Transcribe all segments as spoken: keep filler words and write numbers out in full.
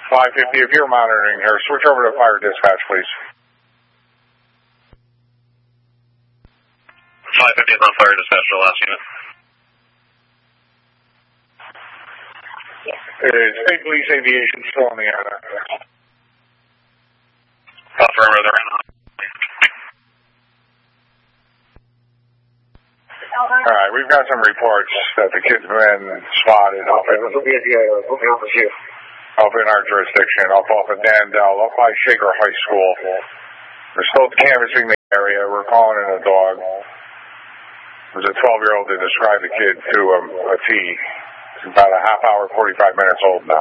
five fifty, if you're monitoring her, switch over to fire dispatch, please. five fifty is on fire dispatch for the last unit. Is State Police Aviation still on the air? Affirmative, they're in. Alright, we've got some reports that the kid's been spotted up in, up in our jurisdiction, up off of Dandel, up by Shaker High School. We're still canvassing the area. We're calling in a dog. It was a twelve-year-old that described the kid to a, a T. It's about a half hour, forty-five minutes old now.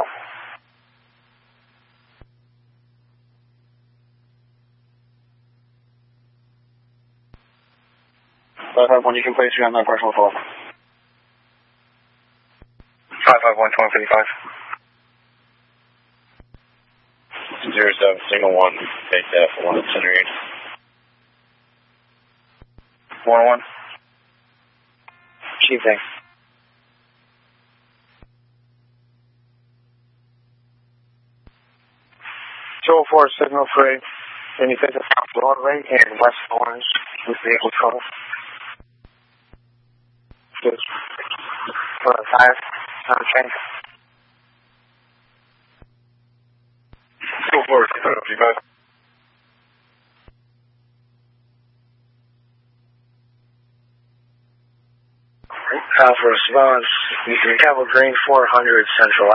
five five one, you can place you on that partial call. five five one, twenty fifty-five. zero seven, single one, take that for one incinerate. one one. Chief, thanks. two oh four, signal free. Then you take the South Broadway and West Orange with vehicle trouble. Just for a tire, not a change. two oh four, fifty-five. Uh, for response, you can have a green four hundred Central